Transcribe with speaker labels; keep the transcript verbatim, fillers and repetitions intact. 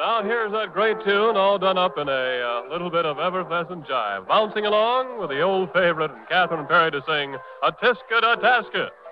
Speaker 1: now here's that great tune all done up in a uh, little bit of effervescent jive. Bouncing along with the old favorite and Catherine Perry to sing, A Tisca da Tasca.